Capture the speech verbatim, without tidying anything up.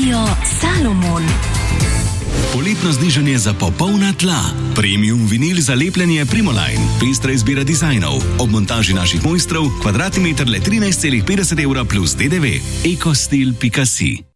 Radio Salomon. Poletno znižanje za popolna tla. Premium vinil za lepljenje Primoline. Pestra izbira dizajnov. Ob montaži naših mojstrov kvadratni meter le trinajst celih petdeset evra plus D D V. ekostil pika si